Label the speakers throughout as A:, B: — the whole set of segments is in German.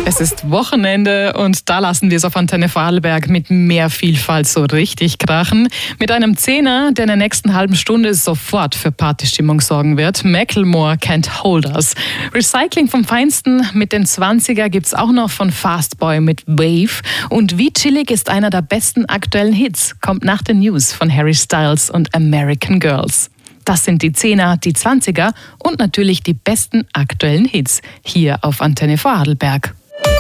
A: Es ist Wochenende und da lassen wir es auf Antenne Vorarlberg mit mehr Vielfalt so richtig krachen. Mit einem Zehner, der in der nächsten halben Stunde sofort für Partystimmung sorgen wird. Macklemore Can't Hold Us. Recycling vom Feinsten mit den 20er gibt's auch noch von Fastboy mit Wave. Und Wie chillig ist einer der besten aktuellen Hits, kommt nach den News von Harry Styles und American Girls. Das sind die 10er, die 20er und natürlich die besten aktuellen Hits hier auf Antenne Vorarlberg.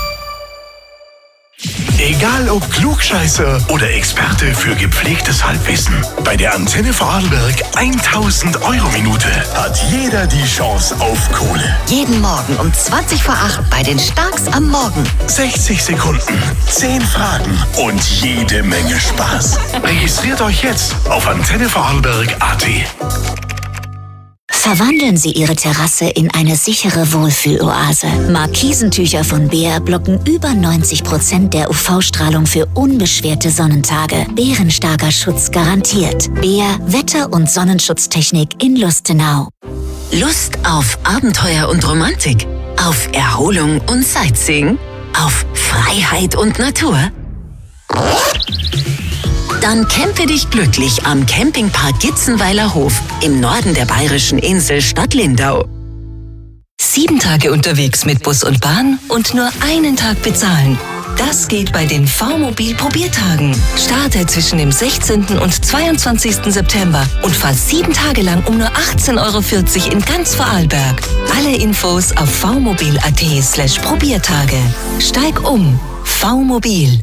B: Egal ob Klugscheißer oder Experte für gepflegtes Halbwissen. Bei der Antenne Vorarlberg 1000 Euro Minute hat jeder die Chance auf Kohle.
C: Jeden Morgen um 20 vor 8 bei den Starks am Morgen.
B: 60 Sekunden, 10 Fragen und jede Menge Spaß. Registriert euch jetzt auf antennevorarlberg.at.
C: Verwandeln Sie Ihre Terrasse in eine sichere Wohlfühloase. Markisentücher von Behr blocken über 90% der UV-Strahlung für unbeschwerte Sonnentage. Bärenstarker Schutz garantiert. Behr Wetter- und Sonnenschutztechnik in Lustenau.
D: Lust auf Abenteuer und Romantik? Auf Erholung und Sightseeing? Auf Freiheit und Natur? Dann campe dich glücklich am Campingpark Gitzenweiler Hof im Norden der bayerischen Insel Stadt Lindau. 7 Tage unterwegs mit Bus und Bahn und nur einen Tag bezahlen. Das geht bei den V-Mobil-Probiertagen. Starte zwischen dem 16. und 22. September und fahr 7 Tage lang um nur 18,40 € in ganz Vorarlberg. Alle Infos auf vmobil.at/Probiertage. Steig um. V-Mobil.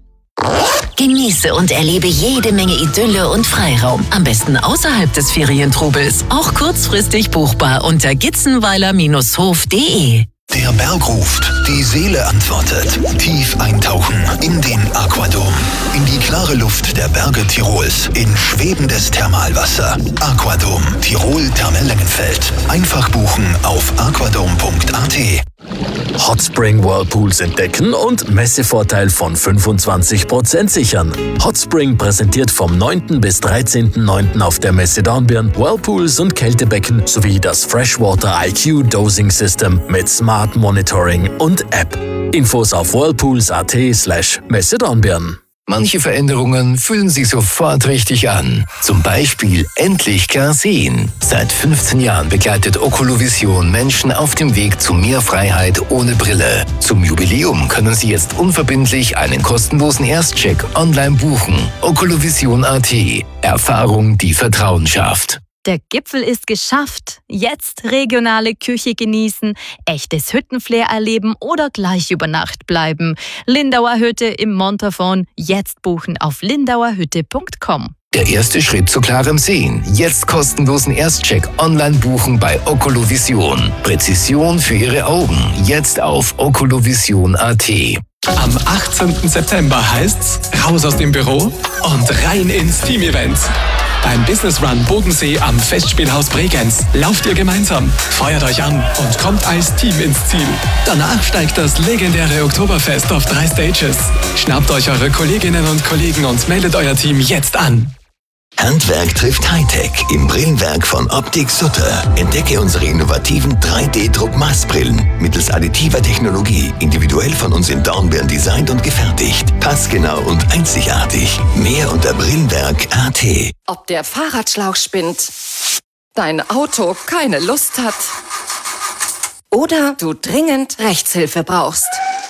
D: Genieße und erlebe jede Menge Idylle und Freiraum. Am besten außerhalb des Ferientrubels. Auch kurzfristig buchbar unter gitzenweiler-hof.de.
B: Der Berg ruft, die Seele antwortet. Tief eintauchen in den Aquadom. In die klare Luft der Berge Tirols. In schwebendes Thermalwasser. Aquadom, Tirol Thermellengenfeld. Einfach buchen auf aquadom.at.
E: Hotspring Whirlpools entdecken und Messevorteil von 25% sichern. Hotspring präsentiert vom 9. bis 13.09. auf der Messe Dornbirn Whirlpools und Kältebecken sowie das Freshwater IQ Dosing System mit Smart Monitoring und App. Infos auf whirlpools.at/Messe Dornbirn.
F: Manche Veränderungen fühlen sich sofort richtig an. Zum Beispiel endlich klar sehen. Seit 15 Jahren begleitet Oculovision Menschen auf dem Weg zu mehr Freiheit ohne Brille. Zum Jubiläum können Sie jetzt unverbindlich einen kostenlosen Erstcheck online buchen. Oculovision.at. Erfahrung, die Vertrauen schafft.
G: Der Gipfel ist geschafft. Jetzt regionale Küche genießen, echtes Hüttenflair erleben oder gleich über Nacht bleiben. Lindauer Hütte im Montafon. Jetzt buchen auf lindauerhütte.com.
F: Der erste Schritt zu klarem Sehen. Jetzt kostenlosen Erstcheck online buchen bei Oculovision. Präzision für Ihre Augen. Jetzt auf oculovision.at.
H: Am 18. September heißt's raus aus dem Büro und rein ins Team-Event. Beim Business Run Bodensee am Festspielhaus Bregenz lauft ihr gemeinsam, feuert euch an und kommt als Team ins Ziel. Danach steigt das legendäre Oktoberfest auf 3 Stages. Schnappt euch eure Kolleginnen und Kollegen und meldet euer Team jetzt an.
B: Handwerk trifft Hightech im Brillenwerk von Optik Sutter. Entdecke unsere innovativen 3D-Druck-Maßbrillen mittels additiver Technologie, individuell von uns in Dornbirn designt und gefertigt. Passgenau und einzigartig. Mehr unter Brillenwerk.at.
I: Ob der Fahrradschlauch spinnt, dein Auto keine Lust hat oder du dringend Rechtshilfe brauchst.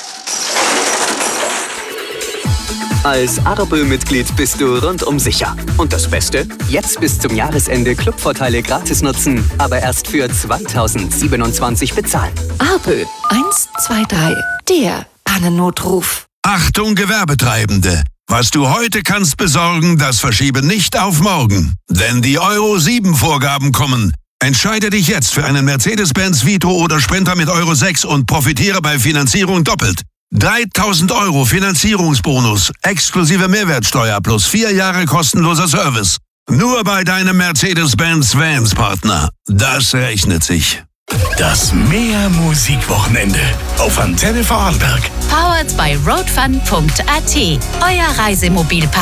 J: Als Ardobel-Mitglied bist du rundum sicher. Und das Beste? Jetzt bis zum Jahresende Clubvorteile gratis nutzen, aber erst für 2027 bezahlen.
I: Ardobel 123, der Pannennotruf.
B: Achtung Gewerbetreibende! Was du heute kannst besorgen, das verschiebe nicht auf morgen. Denn die Euro 7 Vorgaben kommen. Entscheide dich jetzt für einen Mercedes-Benz Vito oder Sprinter mit Euro 6 und profitiere bei Finanzierung doppelt. 3.000 € Finanzierungsbonus, exklusive Mehrwertsteuer plus 4 Jahre kostenloser Service. Nur bei deinem Mercedes-Benz Vans-Partner. Das rechnet sich. Das Meer-Musikwochenende auf Antenne Vorarlberg.
D: Powered by roadfun.at. Euer Reisemobilpartner.